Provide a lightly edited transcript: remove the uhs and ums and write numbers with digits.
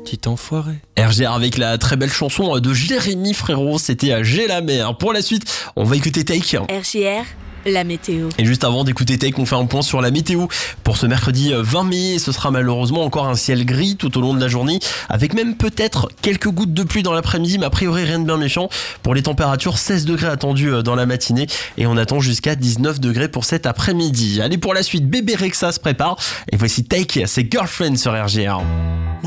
Petit enfoiré. RGR avec la très belle chanson de Jérémy Frérot, c'était J'ai la mer. Pour la suite, on va écouter Take. RJR, la météo. Et juste avant d'écouter Take, on fait un point sur la météo. Pour ce mercredi 20 mai, ce sera malheureusement encore un ciel gris tout au long de la journée, avec même peut-être quelques gouttes de pluie dans l'après-midi, mais a priori rien de bien méchant. Pour les températures, 16 degrés attendus dans la matinée, et on attend jusqu'à 19 degrés pour cet après-midi. Allez, pour la suite, Bébé Rexha se prépare, et voici Take, c'est Girlfriend sur RGR.